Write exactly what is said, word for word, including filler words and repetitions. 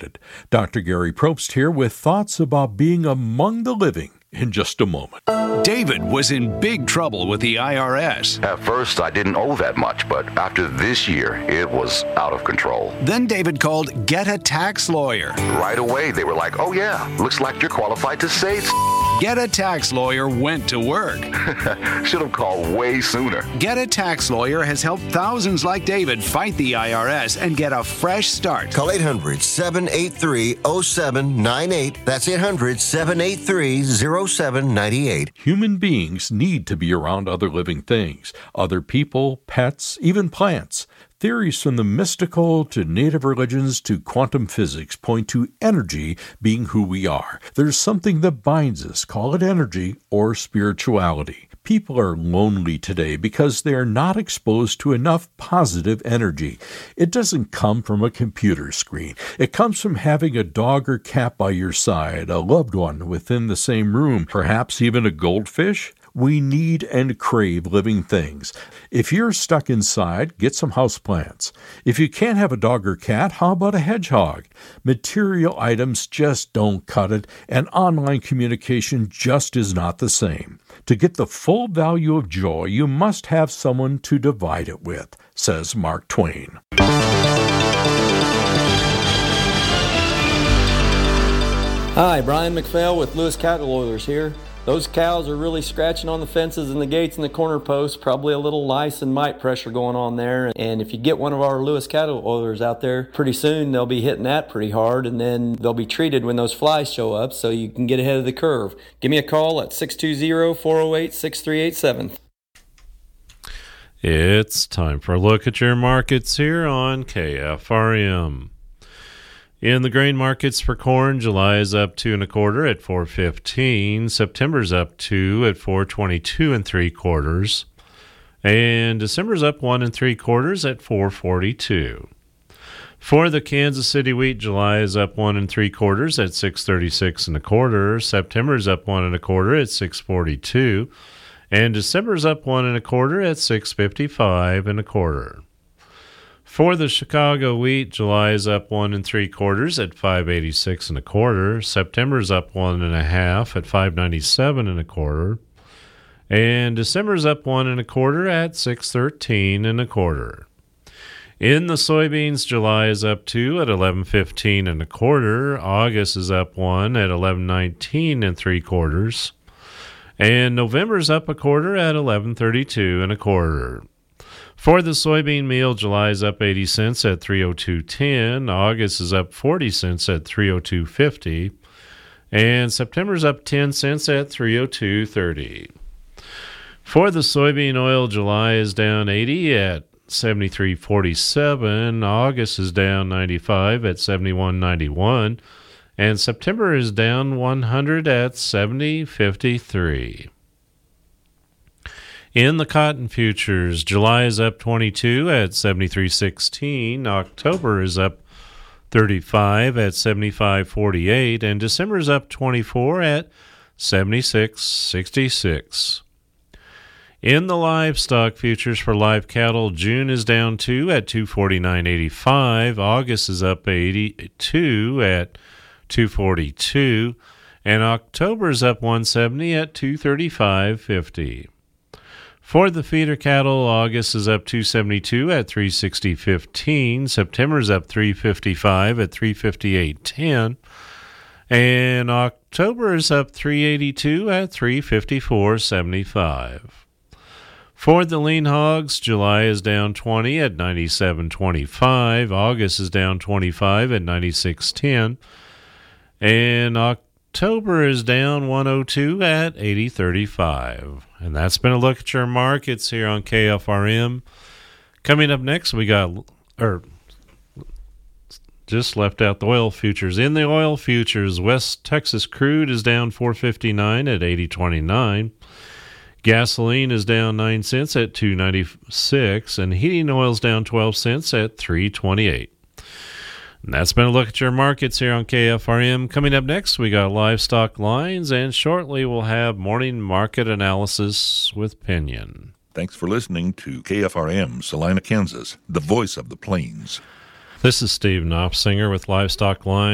devastated. Doctor Gary Probst here with thoughts about being among the living in just a moment. David was in big trouble with the I R S. At first, I didn't owe that much, but after this year, it was out of control. Then David called Get a Tax Lawyer. Right away, they were like, oh yeah, looks like you're qualified to say it. Get a Tax Lawyer went to work. Should have called way sooner. Get a Tax Lawyer has helped thousands like David fight the I R S and get a fresh start. Call eight hundred, seven eight three, oh seven nine eight. That's eight hundred, seven eight three, oh seven nine eight. Human beings need to be around other living things, other people, pets, even plants. Theories from the mystical to native religions to quantum physics point to energy being who we are. There's something that binds us, call it energy or spirituality. People are lonely today because they are not exposed to enough positive energy. It doesn't come from a computer screen. It comes from having a dog or cat by your side, a loved one within the same room, perhaps even a goldfish. We need and crave living things. If you're stuck inside, get some houseplants. If you can't have a dog or cat, how about a hedgehog? Material items just don't cut it, and online communication just is not the same. To get the full value of joy, you must have someone to divide it with, says Mark Twain. Hi, Brian McPhail with Lewis Cattle Oilers here. Those cows are really scratching on the fences and the gates and the corner posts, probably a little lice and mite pressure going on there. And if you get one of our Lewis Cattle Oilers out there, pretty soon they'll be hitting that pretty hard, and then they'll be treated when those flies show up so you can get ahead of the curve. Give me a call at six two zero, four oh eight, six three eight seven. It's time for a look at your markets here on K F R M. In the grain markets for corn, July is up two and a quarter at four fifteen. September's up two at four twenty-two and three quarters, and December's up one and three quarters at four forty-two. For the Kansas City wheat, July is up one and three quarters at six thirty-six and a quarter. September's up one and a quarter at six forty-two, and December's up one and a quarter at six fifty-five and a quarter. For the Chicago wheat, July is up one and three quarters at five eighty-six and a quarter. September's up one and a half at five ninety-seven and a quarter, and December's up one and a quarter at six thirteen and a quarter. In the soybeans, July is up two at eleven fifteen and a quarter. August is up one at eleven nineteen and three quarters, and November's up a quarter at eleven thirty-two and a quarter. For the soybean meal, July is up eighty cents at three oh two ten. August is up forty cents at three oh two fifty, and September's up ten cents at three oh two thirty. For the soybean oil, July is down eighty at seventy-three forty-seven. August is down ninety-five at seventy-one ninety-one, and September is down one hundred at seventy fifty-three. In the cotton futures, July is up twenty-two at seventy-three sixteen. October is up thirty-five at seventy-five forty-eight, and December is up twenty-four at seventy-six sixty-six. In the livestock futures for live cattle, June is down two at two forty-nine eighty-five. August is up eighty-two at two forty-two, and October is up one seventy at two thirty-five fifty. For the feeder cattle, August is up two seventy-two at three sixty fifteen. September is up three fifty-five at three fifty-eight ten. And October is up three eighty-two at three fifty-four seventy-five. For the lean hogs, July is down twenty at ninety-seven twenty-five. August is down twenty-five at ninety-six ten. And October is down one oh two at eighty thirty-five. And that's been a look at your markets here on K F R M. Coming up next, we got, or just left out the oil futures. In the oil futures, West Texas crude is down four fifty-nine at eighty twenty-nine. Gasoline is down nine cents at two ninety-six, and heating oil is down twelve cents at three twenty-eight. And that's been a look at your markets here on K F R M. Coming up next, we got livestock lines, and shortly we'll have morning market analysis with Pinion. Thanks for listening to K F R M, Salina, Kansas, the voice of the plains. This is Steve Knopfsinger with Livestock Lines.